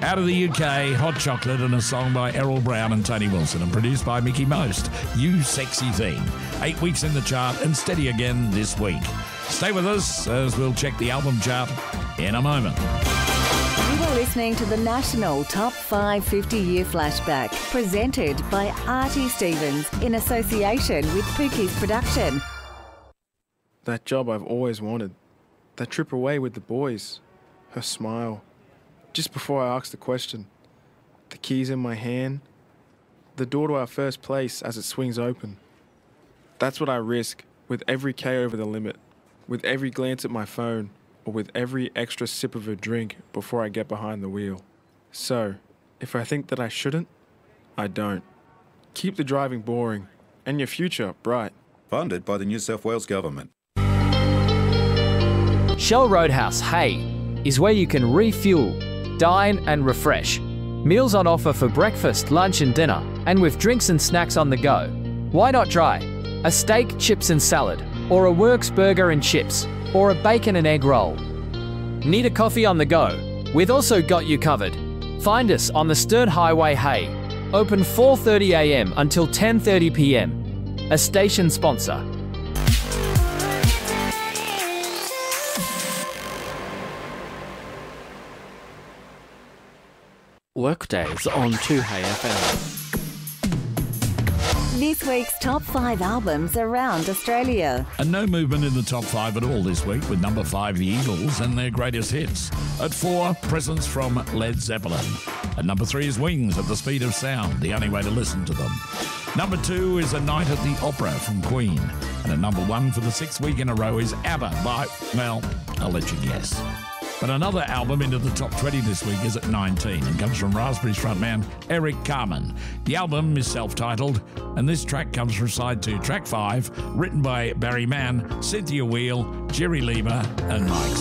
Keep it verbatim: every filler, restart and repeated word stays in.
Out of the U K, Hot Chocolate and a song by Errol Brown and Tony Wilson and produced by Mickey Most. You Sexy Thing. Eight weeks in the chart and steady again this week. Stay with us as we'll check the album chart in a moment. You are listening to the National Top five fifty-Year Flashback, presented by Artie Stevens in association with Pookie's Production. That job I've always wanted. That trip away with the boys. Her smile. Just before I asked the question, the keys in my hand, the door to our first place as it swings open. That's what I risk with every K over the limit, with every glance at my phone, or with every extra sip of a drink before I get behind the wheel. So, if I think that I shouldn't, I don't. Keep the driving boring and your future bright. Funded by the New South Wales Government. Shell Roadhouse Hay is where you can refuel, dine and refresh. Meals on offer for breakfast, lunch and dinner, and with drinks and snacks on the go. Why not try a steak, chips and salad, or a Works burger and chips, or a bacon and egg roll? Need a coffee on the go? We've also got you covered. Find us on the Sturt Highway Hay, open four thirty a m until ten thirty p m. A station sponsor. Workdays on two Hey F M. This week's top five albums around Australia. And no movement in the top five at all this week, with number five, The Eagles, and their greatest hits. At four, presents from Led Zeppelin. At number three is Wings, At the Speed of Sound, the only way to listen to them. Number two is A Night at the Opera from Queen. And at number one for the sixth week in a row is ABBA by, well, I'll let you guess. But another album into the top twenty this week is at nineteen and comes from Raspberries frontman Eric Carmen. The album is self-titled, and this track comes from side two, track five, written by Barry Mann, Cynthia Weil, Jerry Lieber and Mike